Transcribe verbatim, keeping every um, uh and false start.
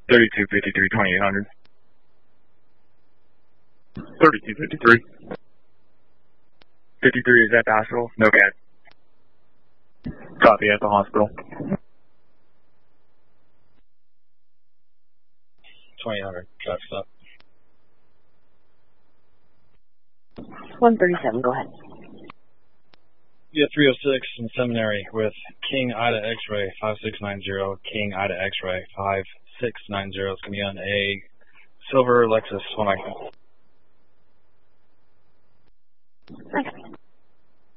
thirty-two fifty-three, twenty-eight hundred. thirty-two fifty-three. fifty-three is at the hospital. No gas. Copy at the hospital. twenty-eight hundred. Traffic stop. one thirty-seven, go ahead. Yeah, three oh six in Seminary with King Ida X-Ray five six nine zero. King Ida X-Ray five six nine zero. It's going to be on a silver Lexus one I can. Thanks.